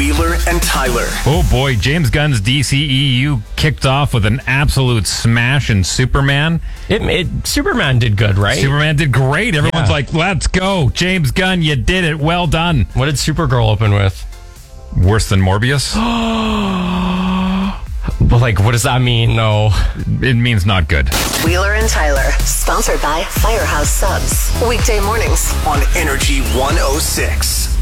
Wheeler and Tyler. Oh boy, James Gunn's DCEU kicked off with an absolute smash in Superman. Superman did good, right? Superman did great. Everyone's like, let's go. James Gunn, you did it. Well done. What did Supergirl open with? Worse than Morbius? But what does that mean? No. It means not good. Wheeler and Tyler, sponsored by Firehouse Subs. Weekday mornings On Energy 106.